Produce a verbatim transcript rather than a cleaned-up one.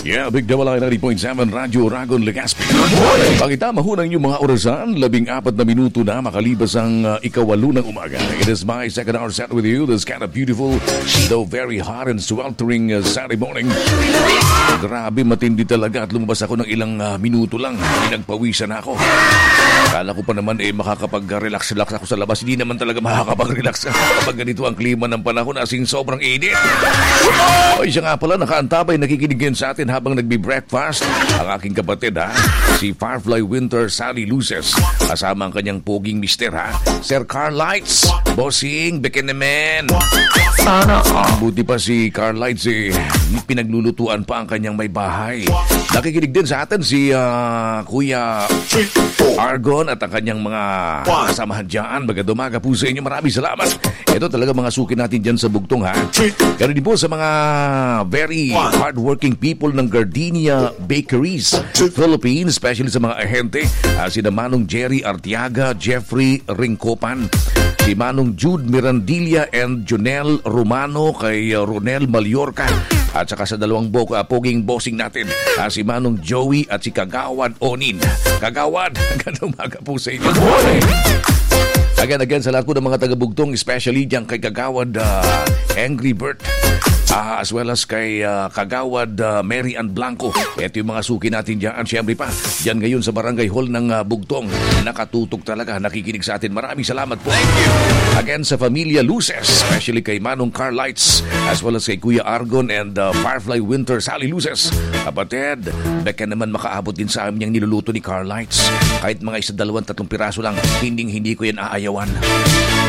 Yeah, Big Double I ninety point seven Radyo Ragon Legazpi. Pakita mahunang inyong mga orasan, labing apat na minuto na makalipas ang uh, ikawalo ng umaga. It is my second hour set with you. This kind of beautiful, though very hot and sweltering uh, Saturday morning. Grabe, matindi talaga at lumabas ako ng ilang uh, minuto lang. Pinagpawisan ako. Kala ko pa naman eh makakapag-relax-relax ako sa labas. Hindi naman talaga makakapag-relax kapag ganito ang klima ng panahon asing sobrang init. O, siya nga pala, nakaantabay, nakikinig sa atin habang nagbi-breakfast ang aking kapatid ha, si Firefly Winter Sally Luces, kasama ang kanyang poging mister ha, Sir Carl Lights. Bossing, bekenemen. Sana ah. Buti pa si Carl Lights eh, pinaglulutuan pa ang kanyang may bahay. Nakikinig din sa atin si uh, Kuya Argon at ang kanyang mga kasamahan dyan. Magandang umaga po sa inyo, maraming salamat. Ito talaga mga suki natin dyan sa Bugtong ha. Ganun din po sa mga very hardworking people ng Gardenia Bakeries Philippines, especially sa mga ahente, uh, si Manong Jerry Artiaga, Jeffrey Ringcopan, si Manong Jude Mirandilla and Jonel Romano, kay uh, Ronel Mallorca, at saka sa dalawang bo, uh, poging bossing natin, uh, si Manong Joey at si Kagawad Onin. Kagawad, ganun umaga po sa inyo. Again, again, sa lahat po ng mga taga-Bugtong, especially dyan kay Kagawad uh, Angry Bird, uh, as well as kay uh, Kagawad uh, Mary Ann Blanco. Ito yung mga suki natin dyan. Siyempre pa, dyan ngayon sa Barangay Hall ng uh, Bugtong. Nakatutok talaga, nakikinig sa atin. Maraming salamat po. Thank you. Again, sa Familia Luces, especially kay Manong Carl Lights, as well as kay Kuya Argon and uh, Firefly Winter Sally Luces. Kapatid, baka naman makaabot din sa amin yung niluluto ni Carl Lights. Kahit mga isa, dalawang, tatlong piraso lang, hindi hindi ko yan aayawan.